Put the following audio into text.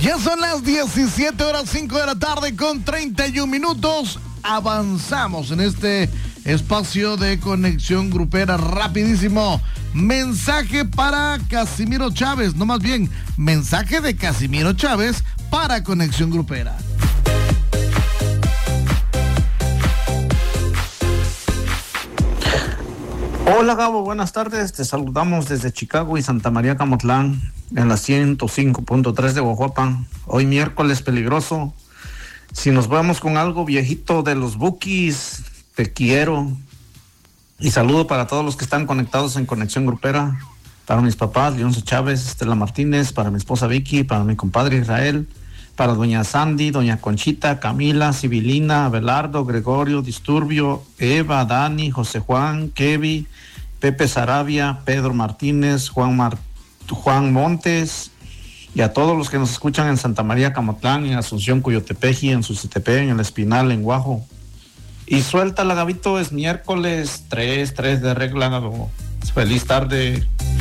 Ya son las 17:05 de la tarde con 31 minutos. Avanzamos en este espacio de conexión grupera rapidísimo. Mensaje para Casimiro Chávez, no, más bien, mensaje de Casimiro Chávez para conexión grupera. Hola Gabo, buenas tardes, te saludamos desde Chicago y Santa María Camotlán, en la 105.3 de Guajuapan. Hoy miércoles peligroso. Si nos vamos con algo viejito de los Bukis, te quiero. Y saludo para todos los que están conectados en Conexión Grupera, para mis papás, Leoncio Chávez, Estela Martínez, para mi esposa Vicky, para mi compadre Israel, para doña Sandy, doña Conchita, Camila, Sibilina, Abelardo, Gregorio, Disturbio, Eva, Dani, José Juan, Kevi, Pepe Sarabia, Pedro Martínez, Juan Montes, y a todos los que nos escuchan en Santa María Camotlán, en Asunción, Coyotepeji, en Sucitepec, en El Espinal, en Guajo. Y suéltala, Gabito, es miércoles 3 de regla, Gabo. Feliz tarde.